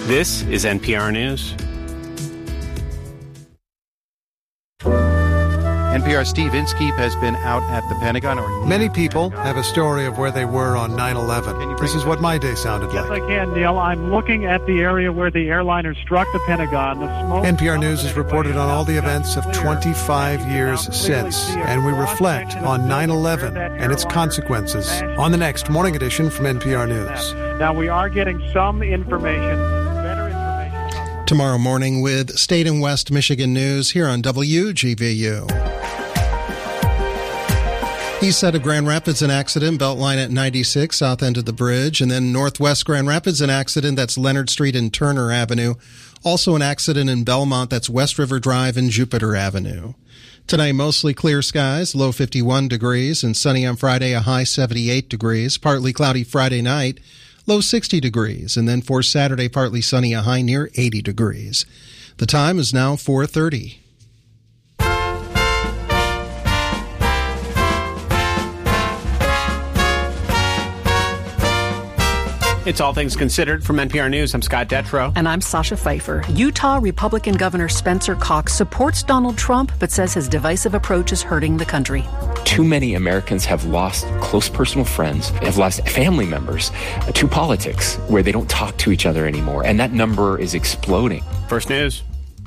This is NPR News. NPR's Steve Inskeep has been out at the Pentagon. Many people have a story of where they were on 9/11. This is what my day sounded like. Yes, I can, Neil. I'm looking at the area where the airliner struck the Pentagon. The smoke. NPR News has reported on all the events of 25 years since, and we reflect on 9/11 and its consequences on the next Morning Edition from NPR News. Now, we are getting some information. Tomorrow morning with State and West Michigan News here on WGVU. East side of Grand Rapids, an accident, Beltline at 96, south end of the bridge. And then northwest Grand Rapids, an accident, that's Leonard Street and Turner Avenue. Also an accident in Belmont, that's West River Drive and Jupiter Avenue. Tonight, mostly clear skies, low 51 degrees, and sunny on Friday, a high 78 degrees. Partly cloudy Friday night, low 60 degrees. And then for Saturday, partly sunny, a high near 80 degrees. The time is now 4:30. It's All Things Considered from NPR News. I'm Scott Detrow. And I'm Sasha Pfeiffer. Utah Republican Governor Spencer Cox supports Donald Trump, but says his divisive approach is hurting the country. Too many Americans have lost close personal friends, have lost family members to politics, where they don't talk to each other anymore. And that number is exploding. First News.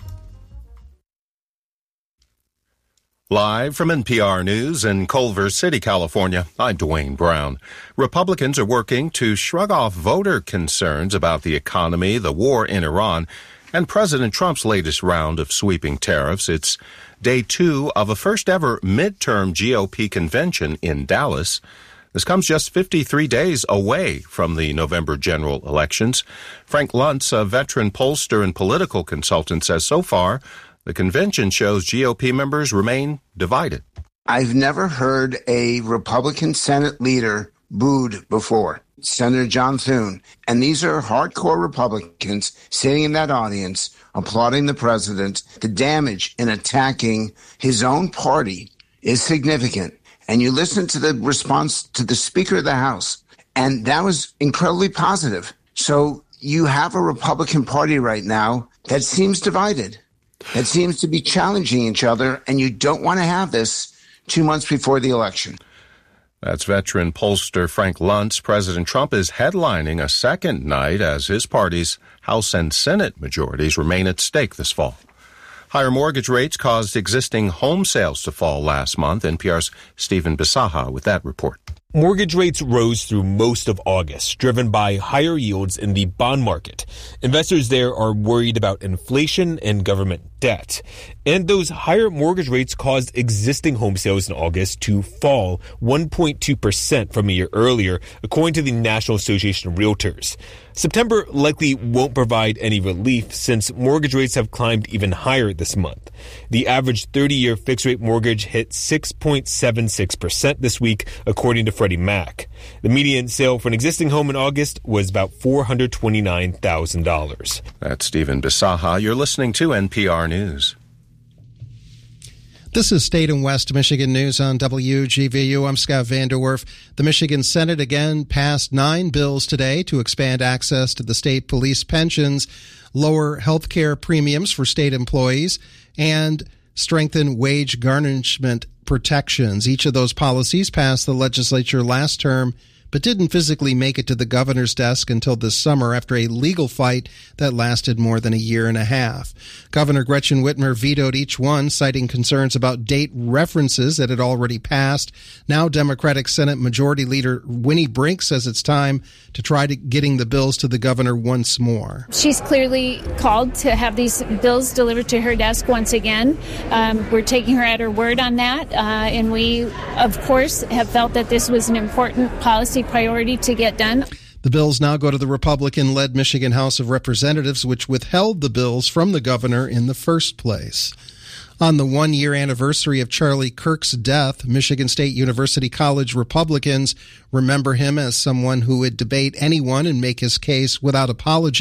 Live from NPR News in Culver City, California, I'm Dwayne Brown. Republicans are working to shrug off voter concerns about the economy, the war in Iran, and President Trump's latest round of sweeping tariffs. It's day 2 of a first-ever midterm GOP convention in Dallas. This comes just 53 days away from the November general elections. Frank Luntz, a veteran pollster and political consultant, says so far the convention shows GOP members remain divided. I've never heard a Republican Senate leader booed before. Senator John Thune. And these are hardcore Republicans sitting in that audience, applauding the president. The damage in attacking his own party is significant. And you listen to the response to the Speaker of the House, and that was incredibly positive. So you have a Republican Party right now that seems divided. That seems to be challenging each other, and you don't want to have this 2 months before the election. That's veteran pollster Frank Luntz. President Trump is headlining a second night as his party's House and Senate majorities remain at stake this fall. Higher mortgage rates caused existing home sales to fall last month. NPR's Stephen Bisaha with that report. Mortgage rates rose through most of August, driven by higher yields in the bond market. Investors there are worried about inflation and government debt. And those higher mortgage rates caused existing home sales in August to fall 1.2% from a year earlier, according to the National Association of Realtors. September likely won't provide any relief since mortgage rates have climbed even higher this month. The average 30-year fixed-rate mortgage hit 6.76% this week, according to Freddie Mac. The median sale for an existing home in August was about $429,000. That's Stephen Bisaha. You're listening to NPR News. This is State and West Michigan News on WGVU. I'm Scott Vanderwerf. The Michigan Senate again passed 9 bills today to expand access to the state police pensions, lower health care premiums for state employees, and strengthen wage garnishment protections. Each of those policies passed the legislature last term, but didn't physically make it to the governor's desk until this summer after a legal fight that lasted more than a year and a half. Governor Gretchen Whitmer vetoed each one, citing concerns about date references that had already passed. Now Democratic Senate Majority Leader Winnie Brink says it's time to try to getting the bills to the governor once more. She's clearly called to have these bills delivered to her desk once again. We're taking her at her word on that, and we, of course, have felt that this was an important policy priority to get done. The bills now go to the Republican-led Michigan House of Representatives, which withheld the bills from the governor in the first place. On the one-year anniversary of Charlie Kirk's death, Michigan State University College Republicans remember him as someone who would debate anyone and make his case without apology.